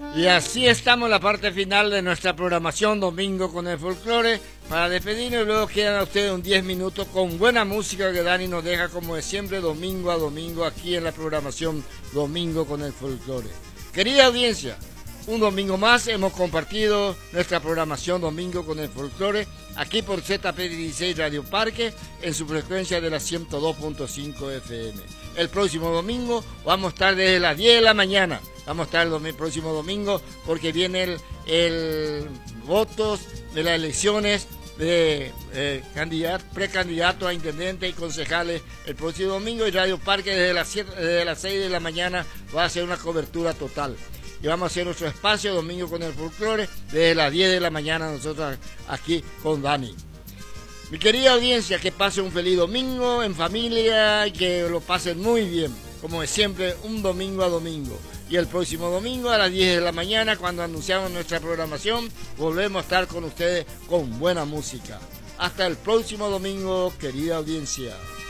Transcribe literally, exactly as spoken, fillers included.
Y así estamos en la parte final de nuestra programación Domingo con el Folclore. Para despedirnos, luego quedan a ustedes un diez minutos con buena música que Dani nos deja como de siempre, domingo a domingo, aquí en la programación Domingo con el Folclore. Querida audiencia, un domingo más hemos compartido nuestra programación Domingo con el Folclore aquí por Z P dieciséis Radio Parque en su frecuencia de la ciento dos punto cinco F M. El próximo domingo vamos a estar desde las diez de la mañana. Vamos a estar el, el próximo domingo porque viene el, el votos de las elecciones de eh, candidato, precandidatos a intendentes y concejales el próximo domingo, y Radio Parque desde las, siete, desde las seis de la mañana va a hacer una cobertura total. Y vamos a hacer nuestro espacio Domingo con el Folclore desde las diez de la mañana nosotros aquí con Dani. Mi querida audiencia, que pase un feliz domingo en familia y que lo pasen muy bien, como es siempre, un domingo a domingo. Y el próximo domingo a las diez de la mañana, cuando anunciamos nuestra programación, volvemos a estar con ustedes con buena música. Hasta el próximo domingo, querida audiencia.